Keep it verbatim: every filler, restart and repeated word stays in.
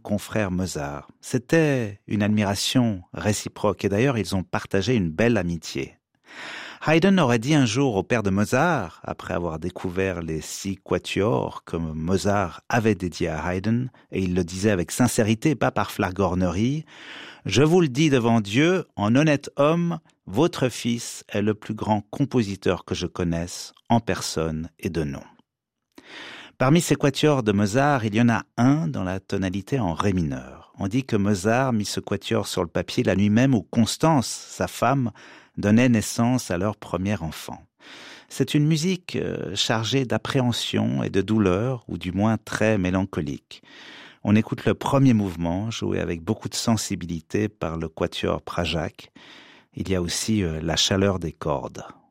confrère Mozart. C'était une admiration réciproque et d'ailleurs ils ont partagé une belle amitié. Haydn aurait dit un jour au père de Mozart, après avoir découvert les six quatuors que Mozart avait dédiés à Haydn, et il le disait avec sincérité, pas par flagornerie, « Je vous le dis devant Dieu, en honnête homme, votre fils est le plus grand compositeur que je connaisse, en personne et de nom. » Parmi ces quatuors de Mozart, il y en a un dans la tonalité en ré mineur. On dit que Mozart mit ce quatuor sur le papier la nuit même où Constance, sa femme, donnait naissance à leur premier enfant. C'est une musique chargée d'appréhension et de douleur, ou du moins très mélancolique. On écoute le premier mouvement, joué avec beaucoup de sensibilité par le quatuor Prajac. Il y a aussi la chaleur des cordes.